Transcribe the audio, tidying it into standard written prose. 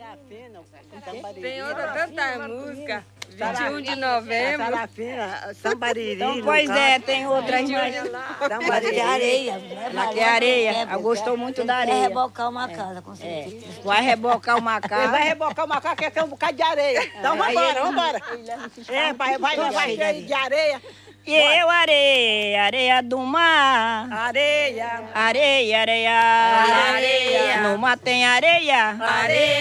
Sarafina, Tem outra tanta música. 21 de novembro. Sarafina, Sambariri. Então, pois é, tem outras mais. Sambariri. Que é areia. Lá que é areia. Ela gostou muito da Quer areia. rebocar uma casa, com certeza. Vai rebocar o Ele macaco. vai rebocar o macaco, que tem um bocado de areia. Então vambora, vambora. É, vai cheio de areia. E eu, areia, areia do mar. Areia. Areia, areia. Areia. No mar tem areia. Areia.